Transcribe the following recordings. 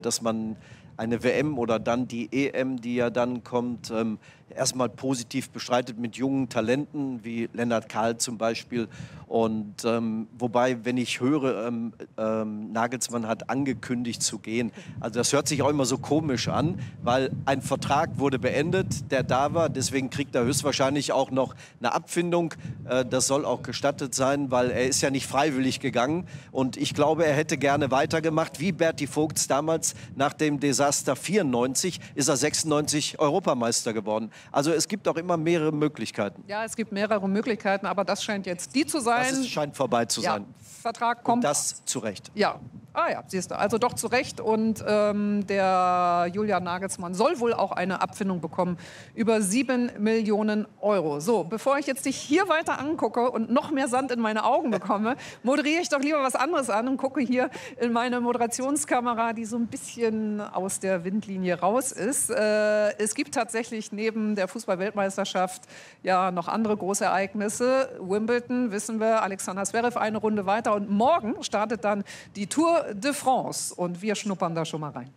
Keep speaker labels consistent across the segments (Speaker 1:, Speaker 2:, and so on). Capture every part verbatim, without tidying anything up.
Speaker 1: dass man eine W M oder dann die E M, die ja dann kommt, ähm, erstmal positiv bestreitet mit jungen Talenten, wie Lennart Kahl zum Beispiel. Und ähm, wobei, wenn ich höre, ähm, ähm, Nagelsmann hat angekündigt zu gehen, also das hört sich auch immer so komisch an, weil ein Vertrag wurde beendet, der da war, deswegen kriegt er höchstwahrscheinlich auch noch eine Abfindung. Äh, das soll auch gestattet sein, weil er ist ja nicht freiwillig gegangen. Und ich glaube, er hätte gerne weitergemacht, wie Berti Vogts damals nach dem Desaster vierundneunzig ist er sechsundneunzig Europameister geworden. Also es gibt auch immer mehrere Möglichkeiten.
Speaker 2: Ja, es gibt mehrere Möglichkeiten, aber das scheint jetzt die zu sein.
Speaker 1: Das ist, scheint vorbei zu sein.
Speaker 2: Ja, Vertrag kommt.
Speaker 1: Und das zu Recht.
Speaker 2: Ja. Ah ja, siehst du, also doch zu Recht. Und ähm, der Julian Nagelsmann soll wohl auch eine Abfindung bekommen über sieben Millionen Euro. So, bevor ich jetzt dich hier weiter angucke und noch mehr Sand in meine Augen bekomme, moderiere ich doch lieber was anderes an und gucke hier in meine Moderationskamera, die so ein bisschen aus der Windlinie raus ist. Äh, es gibt tatsächlich neben der Fußball-Weltmeisterschaft ja noch andere große Ereignisse. Wimbledon, wissen wir, Alexander Zverev eine Runde weiter. Und morgen startet dann die Tour de France. Und wir schnuppern da schon mal rein.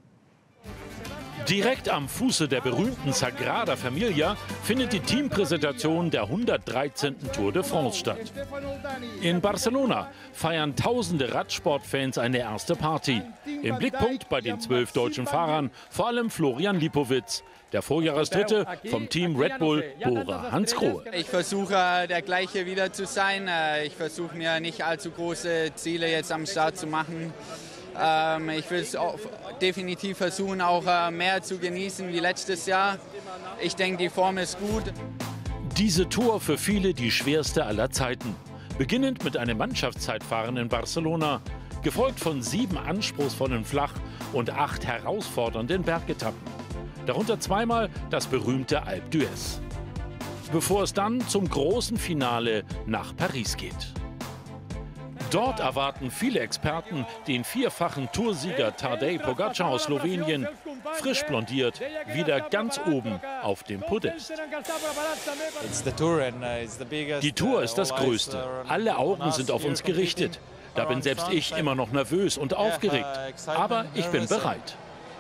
Speaker 3: Direkt am Fuße der berühmten Sagrada Familia findet die Teampräsentation der hundertdreizehnten Tour de France statt. In Barcelona feiern tausende Radsportfans eine erste Party. Im Blickpunkt bei den zwölf deutschen Fahrern vor allem Florian Lipowitz, der Vorjahresdritte vom Team Red Bull, Bora Hansgrohe.
Speaker 4: Ich versuche, der gleiche wieder zu sein. Ich versuche mir nicht allzu große Ziele jetzt am Start zu machen. Ich will es definitiv versuchen, auch mehr zu genießen wie letztes Jahr. Ich denke, die Form ist gut.
Speaker 3: Diese Tour für viele die schwerste aller Zeiten. Beginnend mit einem Mannschaftszeitfahren in Barcelona, gefolgt von sieben anspruchsvollen Flach- und acht herausfordernden Bergetappen. Darunter zweimal das berühmte Alpe d'Huez. Bevor es dann zum großen Finale nach Paris geht. Dort erwarten viele Experten den vierfachen Toursieger Tadej Pogačar aus Slowenien, frisch blondiert, wieder ganz oben auf dem Podest. Die Tour ist das Größte. Alle Augen sind auf uns gerichtet. Da bin selbst ich immer noch nervös und aufgeregt. Aber ich bin bereit.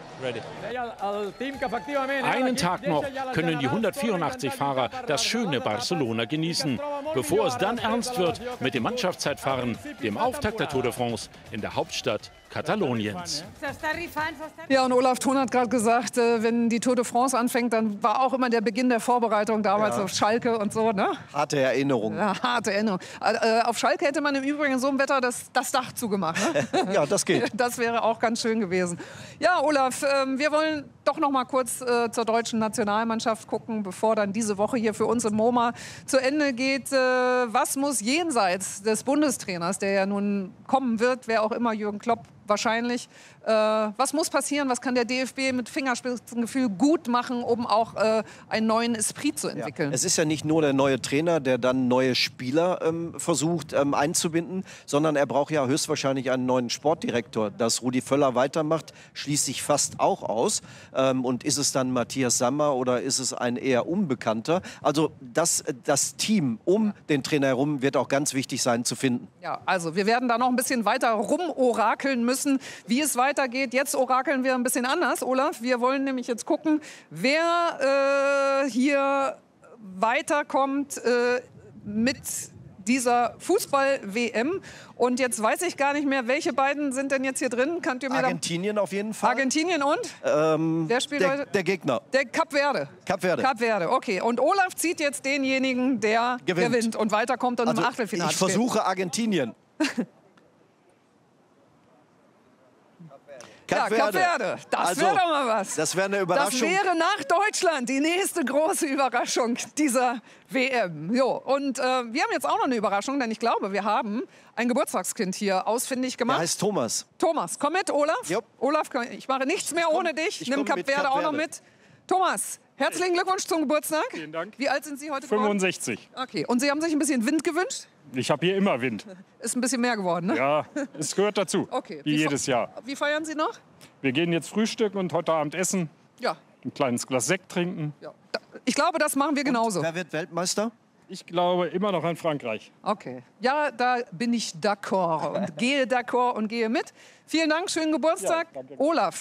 Speaker 3: Einen Tag noch können die hundertvierundachtzig Fahrer das schöne Barcelona genießen, bevor es dann ernst wird mit dem Mannschaftszeitfahren, dem Auftakt der Tour de France in der Hauptstadt Kataloniens.
Speaker 2: Ja, und Olaf Thon hat gerade gesagt, wenn die Tour de France anfängt, dann war auch immer der Beginn der Vorbereitung damals ja. auf Schalke und so, ne?
Speaker 1: Harte Erinnerung.
Speaker 2: Ja, harte Erinnerung. Äh, auf Schalke hätte man im Übrigen in so einem Wetter das, das Dach zugemacht. Ne?
Speaker 1: Ja, das geht.
Speaker 2: Das wäre auch ganz schön gewesen. Ja, Olaf, äh, wir wollen doch noch mal kurz äh, zur deutschen Nationalmannschaft gucken, bevor dann diese Woche hier für uns im MoMA zu Ende geht. Äh, was muss jenseits des Bundestrainers, der ja nun kommen wird, wer auch immer, Jürgen Klopp wahrscheinlich, äh, was muss passieren, was kann der D F B mit Fingerspitzengefühl gut machen, um auch äh, einen neuen Esprit zu entwickeln?
Speaker 1: Ja. Es ist ja nicht nur der neue Trainer, der dann neue Spieler ähm, versucht ähm, einzubinden, sondern er braucht ja höchstwahrscheinlich einen neuen Sportdirektor. Dass Rudi Völler weitermacht, schließt sich fast auch aus. Ähm, und ist es dann Matthias Sammer oder ist es ein eher Unbekannter? Also das, das Team um den Trainer herum wird auch ganz wichtig sein zu finden.
Speaker 2: Ja, also wir werden da noch ein bisschen weiter rumorakeln müssen, wie es weitergeht. Jetzt orakeln wir ein bisschen anders, Olaf. Wir wollen nämlich jetzt gucken, wer äh, hier weiterkommt äh, mit dieser Fußball-W M. Und jetzt weiß ich gar nicht mehr, welche beiden sind denn jetzt hier drin? Könnt ihr mir
Speaker 1: Argentinien auf jeden Fall.
Speaker 2: Argentinien und?
Speaker 1: Ähm,
Speaker 2: Wer spielt
Speaker 1: der,
Speaker 2: heute?
Speaker 1: Der Gegner.
Speaker 2: Der Kap Verde.
Speaker 1: Kap Verde.
Speaker 2: Kap Verde, okay. Und Olaf zieht jetzt denjenigen, der gewinnt, gewinnt und weiterkommt und
Speaker 1: also
Speaker 2: im Achtelfinale
Speaker 1: ich versuche steht. Argentinien.
Speaker 2: Ja, Kap Verde. Das
Speaker 1: also,
Speaker 2: wäre doch mal was.
Speaker 1: Das wäre eine Überraschung.
Speaker 2: Das wäre nach Deutschland die nächste große Überraschung dieser W M. Jo. Und äh, wir haben jetzt auch noch eine Überraschung, denn ich glaube, wir haben ein Geburtstagskind hier ausfindig gemacht.
Speaker 1: Der heißt Thomas.
Speaker 2: Thomas, komm mit, Olaf.
Speaker 1: Jop.
Speaker 2: Olaf, ich mache nichts mehr
Speaker 1: komm,
Speaker 2: ohne dich. Nimm
Speaker 1: Kap
Speaker 2: Kap Verde auch noch mit. Thomas, herzlichen Glückwunsch zum Geburtstag.
Speaker 5: Vielen Dank.
Speaker 2: Wie alt sind Sie heute
Speaker 5: fünfundsechzig.
Speaker 2: geworden? Okay. Und Sie haben sich ein bisschen Wind gewünscht?
Speaker 5: Ich habe hier immer Wind.
Speaker 2: Ist ein bisschen mehr geworden, ne?
Speaker 5: Ja, es gehört dazu.
Speaker 2: Okay.
Speaker 5: Wie, wie jedes Jahr.
Speaker 2: Wie feiern Sie noch?
Speaker 5: Wir gehen jetzt frühstücken und heute Abend essen.
Speaker 2: Ja.
Speaker 5: Ein kleines Glas Sekt trinken.
Speaker 2: Ja. Ich glaube, das machen wir genauso.
Speaker 1: Und wer wird Weltmeister?
Speaker 5: Ich glaube immer noch an Frankreich.
Speaker 2: Okay. Ja, da bin ich d'accord und gehe d'accord und gehe mit. Vielen Dank, schönen Geburtstag,
Speaker 5: Ja, danke.
Speaker 2: Olaf.